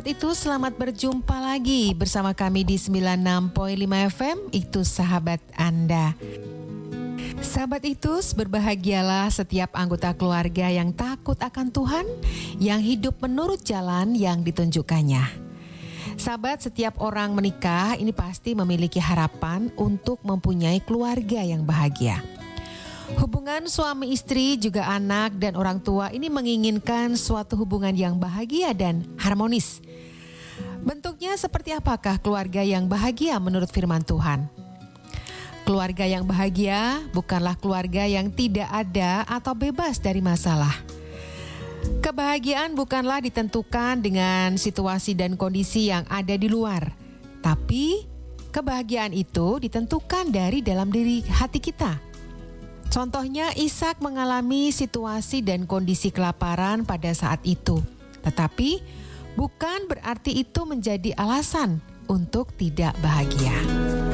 Sahabat itu, selamat berjumpa lagi bersama kami di 96.5 FM, itu sahabat Anda. Sahabat itu, berbahagialah setiap anggota keluarga yang takut akan Tuhan, yang hidup menurut jalan yang ditunjukkannya. Sahabat, setiap orang menikah ini pasti memiliki harapan untuk mempunyai keluarga yang bahagia. Hubungan suami istri juga anak dan orang tua ini menginginkan suatu hubungan yang bahagia dan harmonis. Bentuknya seperti apakah keluarga yang bahagia menurut firman Tuhan? Keluarga yang bahagia bukanlah keluarga yang tidak ada atau bebas dari masalah. Kebahagiaan bukanlah ditentukan dengan situasi dan kondisi yang ada di luar, tapi kebahagiaan itu ditentukan dari dalam diri hati kita. Contohnya, Ishak mengalami situasi dan kondisi kelaparan pada saat itu. Tetapi bukan berarti itu menjadi alasan untuk tidak bahagia.